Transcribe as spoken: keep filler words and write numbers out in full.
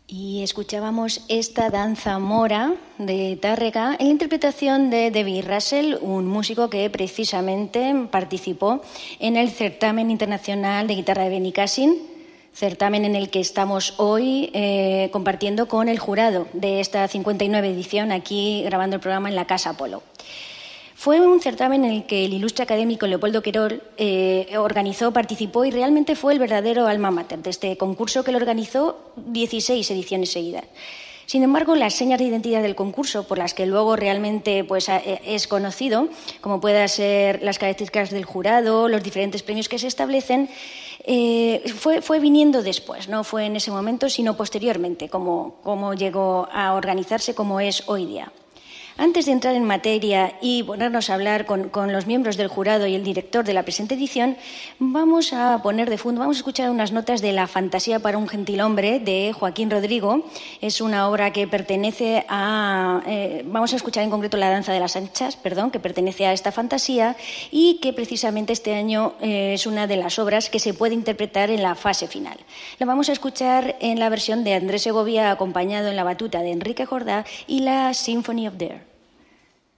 Y escuchábamos esta danza mora de Tárrega en la interpretación de David Russell, un músico que precisamente participó en el certamen internacional de guitarra de Benicàssim, certamen en el que estamos hoy eh, compartiendo con el jurado de esta cincuenta y nueve edición, aquí grabando el programa en la Casa Apolo. Fue un certamen en el que el ilustre académico Leopoldo Querol eh, organizó, participó y realmente fue el verdadero alma mater de este concurso, que lo organizó dieciséis ediciones seguidas. Sin embargo, las señas de identidad del concurso, por las que luego realmente pues, es conocido, como puedan ser las características del jurado, los diferentes premios que se establecen, eh, fue, fue viniendo después, no fue en ese momento, sino posteriormente, como, como llegó a organizarse como es hoy día. Antes de entrar en materia y ponernos a hablar con, con los miembros del jurado y el director de la presente edición, vamos a poner de fondo, vamos a escuchar unas notas de La fantasía para un gentilhombre de Joaquín Rodrigo. Es una obra que pertenece a, eh, vamos a escuchar en concreto La danza de las anchas, perdón, que pertenece a esta fantasía y que precisamente este año eh, es una de las obras que se puede interpretar en la fase final. La vamos a escuchar en la versión de Andrés Segovia, acompañado en la batuta de Enrique Jordá y la Symphony of Dare.